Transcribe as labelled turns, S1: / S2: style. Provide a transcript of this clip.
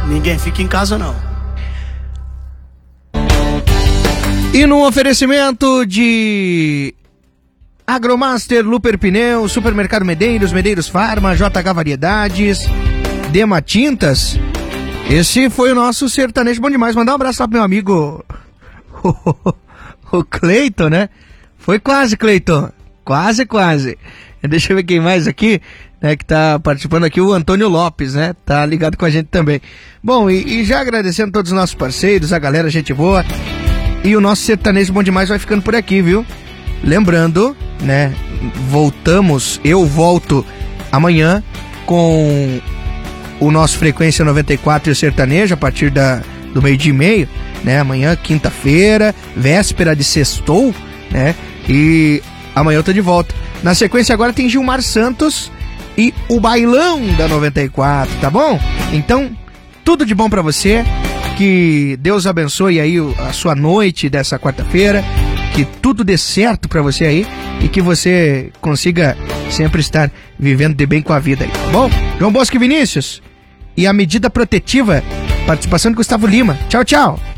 S1: ninguém fica em casa não.
S2: E no oferecimento de Agromaster, Luper Pneu, Supermercado Medeiros, Medeiros Farma, JH Variedades, Dema Tintas, esse foi o nosso Sertanejo Bom Demais. Mandar um abraço lá pro meu amigo o Cleiton, né? Foi quase, Cleiton. Quase. Deixa eu ver quem mais aqui, né, que tá participando aqui, o Antônio Lopes, né? Tá ligado com a gente também. Bom, e já agradecendo todos os nossos parceiros, a galera, gente boa. E o nosso Sertanejo Bom Demais vai ficando por aqui, viu? Lembrando, né, eu volto amanhã com o nosso Frequência 94 e o Sertanejo a partir do 12:30, né? Amanhã, quinta-feira, véspera de sextou, né? E amanhã eu tô de volta. Na sequência agora tem Gilmar Santos e o Bailão da 94, tá bom? Então, tudo de bom pra você. Que Deus abençoe aí a sua noite dessa quarta-feira, que tudo dê certo pra você aí e que você consiga sempre estar vivendo de bem com a vida aí, tá bom? João Bosco e Vinícius e a medida protetiva, participação de Gustavo Lima. Tchau, tchau!